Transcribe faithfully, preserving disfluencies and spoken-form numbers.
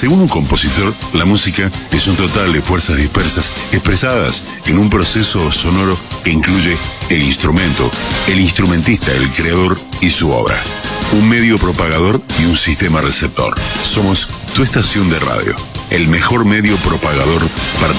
Según un compositor, la música es un total de fuerzas dispersas expresadas en un proceso sonoro que incluye el instrumento, el instrumentista, el creador y su obra. Un medio propagador y un sistema receptor. Somos tu estación de radio, el mejor medio propagador para tu